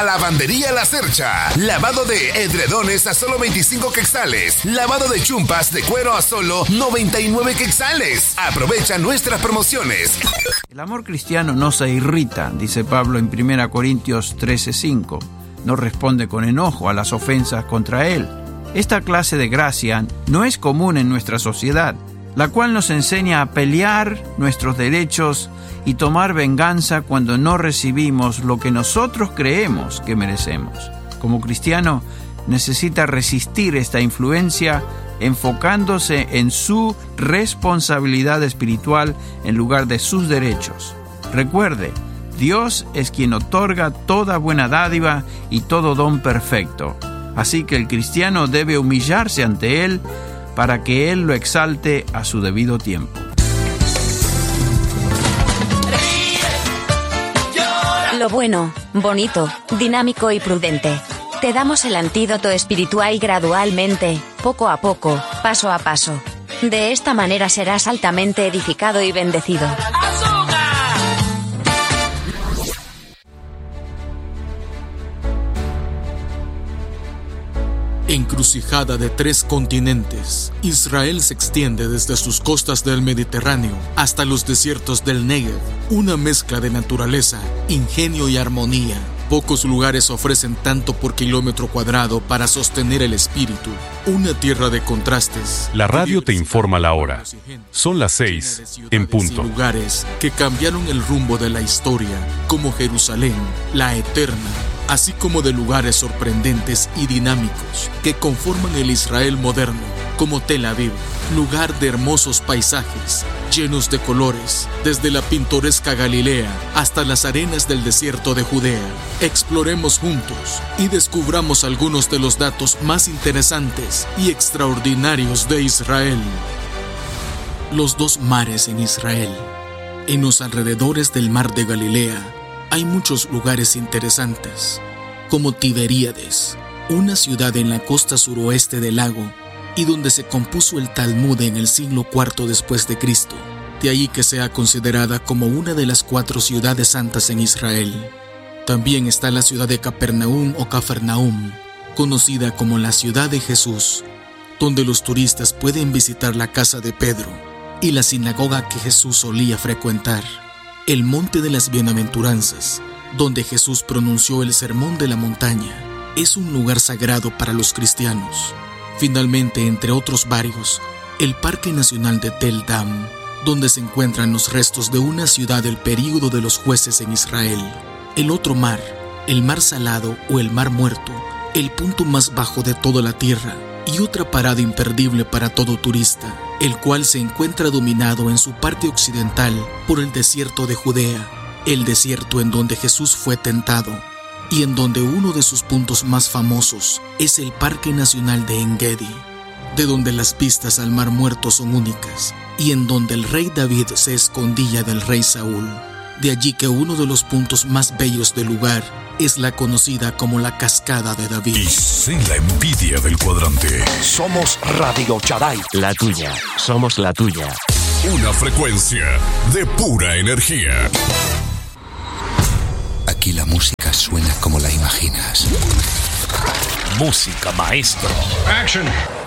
Lavandería La Cercha. Lavado de edredones a solo 25 quetzales. Lavado de chumpas de cuero a solo 99 quetzales. Aprovecha nuestras promociones. El amor cristiano no se irrita, dice Pablo en 1 Corintios 13:5. No responde con enojo a las ofensas contra él. Esta clase de gracia no es común en nuestra sociedad, la cual nos enseña a pelear nuestros derechos y tomar venganza cuando no recibimos lo que nosotros creemos que merecemos. Como cristiano, necesita resistir esta influencia enfocándose en su responsabilidad espiritual en lugar de sus derechos. Recuerde, Dios es quien otorga toda buena dádiva y todo don perfecto. Así que el cristiano debe humillarse ante Él para que Él lo exalte a su debido tiempo. Lo bueno, bonito, dinámico y prudente. Te damos el antídoto espiritual gradualmente, poco a poco, paso a paso. De esta manera serás altamente edificado y bendecido. Encrucijada de 3 continentes, Israel se extiende desde sus costas del Mediterráneo hasta los desiertos del Negev, una mezcla de naturaleza, ingenio y armonía. Pocos lugares ofrecen tanto por kilómetro cuadrado para sostener el espíritu. Una tierra de contrastes. La radio te informa la hora. Son las 6 en punto. Lugares que cambiaron el rumbo de la historia, como Jerusalén, la eterna, así como de lugares sorprendentes y dinámicos que conforman el Israel moderno, como Tel Aviv, lugar de hermosos paisajes, llenos de colores, desde la pintoresca Galilea hasta las arenas del desierto de Judea. Exploremos juntos y descubramos algunos de los datos más interesantes y extraordinarios de Israel. Los 2 mares en Israel. En los alrededores del mar de Galilea hay muchos lugares interesantes, como Tiberíades, una ciudad en la costa suroeste del lago, y donde se compuso el Talmud en el siglo IV después de Cristo. De ahí que sea considerada como una de las 4 ciudades santas en Israel. También está la ciudad de Capernaum o Cafarnaum, conocida como la ciudad de Jesús, donde los turistas pueden visitar la casa de Pedro y la sinagoga que Jesús solía frecuentar. El Monte de las Bienaventuranzas, donde Jesús pronunció el Sermón de la Montaña, es un lugar sagrado para los cristianos. Finalmente, entre otros varios, el Parque Nacional de Tel Dam, donde se encuentran los restos de una ciudad del período de los jueces en Israel. El otro mar, el Mar Salado o el Mar Muerto, el punto más bajo de toda la tierra, y otra parada imperdible para todo turista, el cual se encuentra dominado en su parte occidental por el desierto de Judea, el desierto en donde Jesús fue tentado, y en donde uno de sus puntos más famosos es el Parque Nacional de En-Gedi, de donde las vistas al Mar Muerto son únicas, y en donde el rey David se escondía del rey Saúl. De allí que uno de los puntos más bellos del lugar es la conocida como la Cascada de David. Y sin la envidia del cuadrante. Somos Radio Chaday. La tuya, somos la tuya. Una frecuencia de pura energía. Aquí la música suena como la imaginas. Música, maestro. Action.